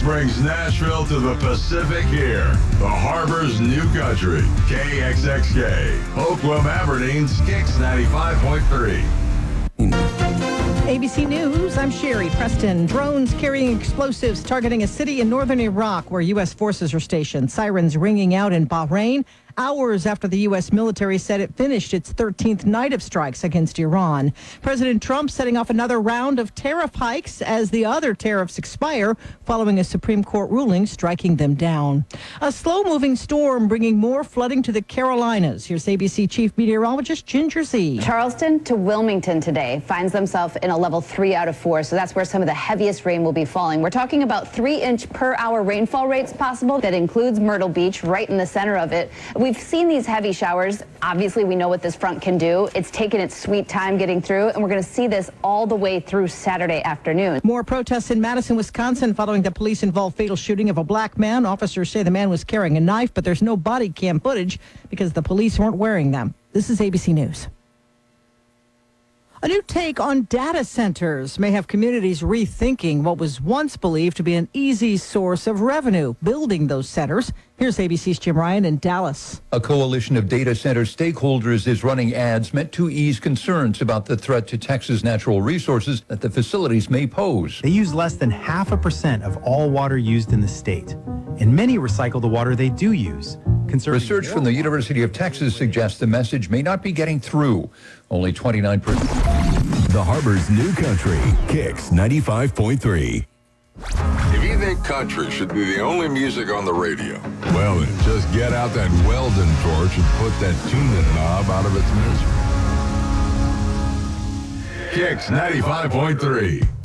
Kicks brings Nashville to the Pacific here. The Harbor's new country. KXXK. Oakland, Aberdeen's Kicks 95.3. ABC News, I'm Sherry Preston. Drones carrying explosives targeting a city in northern Iraq where U.S. forces are stationed. Sirens ringing out in Bahrain hours after the U.S. military said it finished its 13th night of strikes against Iran. President Trump setting off another round of tariff hikes as the other tariffs expire following a Supreme Court ruling striking them down. A slow-moving storm bringing more flooding to the Carolinas. Here's ABC Chief Meteorologist Ginger Z. Charleston to Wilmington today finds themselves in a level 3 out of 4, so that's where some of the heaviest rain will be falling. We're talking about 3-inch per hour rainfall rates possible. That includes Myrtle Beach, right in the center of it. We've seen these heavy showers. Obviously, we know what this front can do. It's taken its sweet time getting through, and we're going to see this all the way through Saturday afternoon. More protests in Madison, Wisconsin following the police-involved fatal shooting of a black man. Officers say the man was carrying a knife, but there's no body cam footage because the police weren't wearing them. This is ABC News. A new take on data centers may have communities rethinking what was once believed to be an easy source of revenue, building those centers. Here's ABC's Jim Ryan in Dallas. A coalition of data center stakeholders is running ads meant to ease concerns about the threat to Texas natural resources that the facilities may pose. They use less than 0.5% of all water used in the state, and many recycle the water they do use. Research from the University of Texas suggests the message may not be getting through. Only 29%. The Harbor's new country, Kicks 95.3. If you think country should be the only music on the radio, well then, just get out that Weldon torch and put that tuning knob out of its misery. Kicks 95.3.